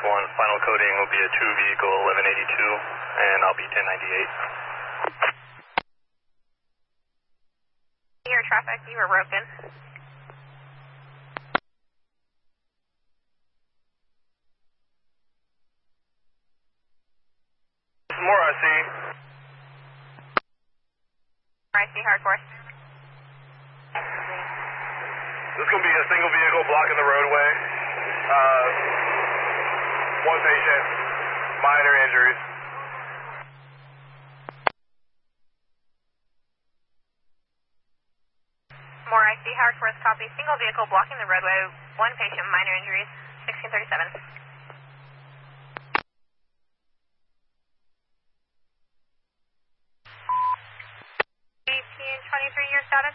final coding will be a 2 vehicle 1182, and I'll be 1098. Your traffic, you were broken. More RC. RC hardcore. This is going to be a single vehicle blocking the roadway. One patient, minor injuries. More IC hardcore, copy. Single vehicle blocking the roadway. One patient, minor injuries. 1637. 1823, your status?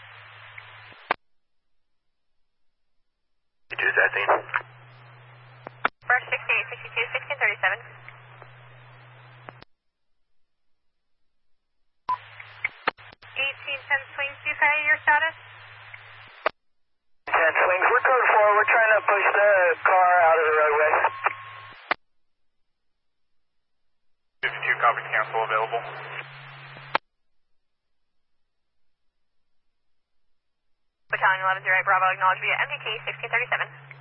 213. First 6862, 1637. 1810 swings, UK, your status? 10 swings, we're code 4, we're trying to push the car out of the roadway. 52, copy, cancel available. Battalion 1108 Bravo, acknowledge via MDT 1637.